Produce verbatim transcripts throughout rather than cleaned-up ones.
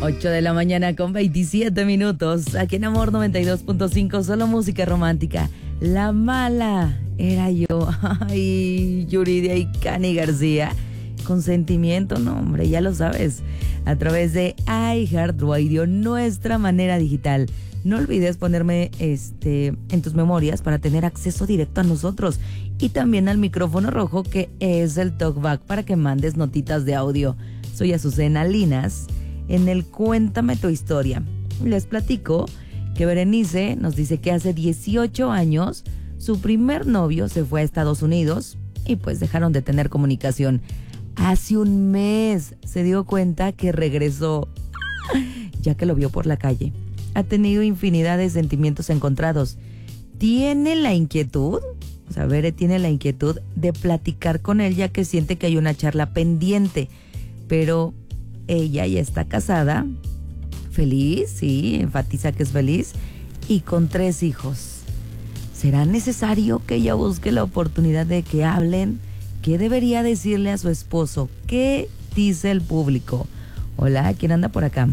ocho de la mañana con veintisiete minutos. Aquí en Amor noventa y dos punto cinco, solo música romántica. La mala era yo. Ay, Yuridia y Cani García. Consentimiento, no, hombre, ya lo sabes. A través de iHeartRadio, nuestra manera digital. No olvides ponerme este en tus memorias para tener acceso directo a nosotros. Y también al micrófono rojo, que es el talkback, para que mandes notitas de audio. Soy Azucena Linas. En el Cuéntame tu historia, les platico que Berenice nos dice que hace dieciocho años su primer novio se fue a Estados Unidos y pues dejaron de tener comunicación. Hace un mes se dio cuenta que regresó, ya que lo vio por la calle. Ha tenido infinidad de sentimientos encontrados. Tiene la inquietud, o sea, Bere tiene la inquietud de platicar con él, ya que siente que hay una charla pendiente, pero ella ya está casada, feliz, sí, enfatiza que es feliz, y con tres hijos. ¿Será necesario que ella busque la oportunidad de que hablen? ¿Qué debería decirle a su esposo? ¿Qué dice el público? Hola, ¿quién anda por acá?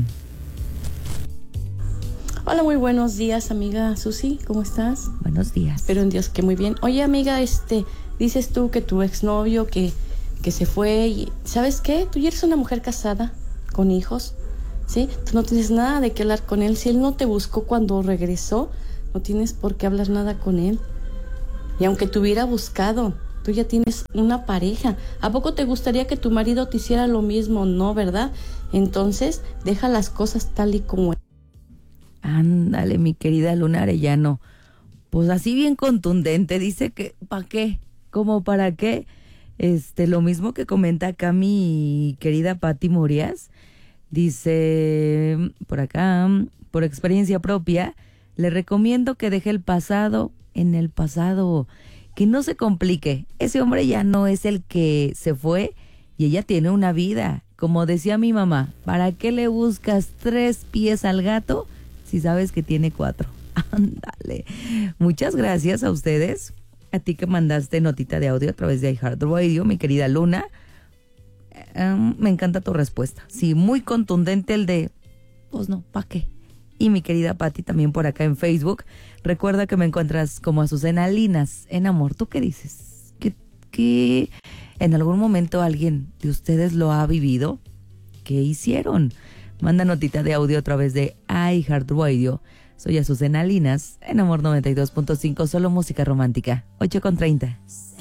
Hola, muy buenos días, amiga Susi, ¿cómo estás? Buenos días. Espero en Dios que muy bien. Oye, amiga, este, dices tú que tu exnovio que, que se fue y, ¿sabes qué? Tú ya eres una mujer casada, con hijos, ¿sí? Tú no tienes nada de qué hablar con él. Si él no te buscó cuando regresó, no tienes por qué hablar nada con él. Y aunque te hubiera buscado, tú ya tienes una pareja. ¿A poco te gustaría que tu marido te hiciera lo mismo? No, ¿verdad? Entonces, deja las cosas tal y como es. Ándale, mi querida Luna Arellano. Pues así bien contundente, dice que ¿para qué? ¿Cómo para qué? Este, lo mismo que comenta acá mi querida Pati Murias. Dice por acá, por experiencia propia, le recomiendo que deje el pasado en el pasado, que no se complique. Ese hombre ya no es el que se fue y ella tiene una vida. Como decía mi mamá, ¿para qué le buscas tres pies al gato si sabes que tiene cuatro? Ándale. Muchas gracias a ustedes. A ti que mandaste notita de audio a través de iHeartRadio, mi querida Luna. Um, me encanta tu respuesta. Sí, muy contundente el de, pues no, ¿para qué? Y mi querida Pati también por acá en Facebook. Recuerda que me encuentras como Azucena Linas en Amor. ¿Tú qué dices? ¿Que, que en algún momento alguien de ustedes lo ha vivido? ¿Qué hicieron? Manda notita de audio a través de iHeartRadio. Soy Azucena Linas en Amor noventa y dos punto cinco, solo música romántica. ocho con treinta.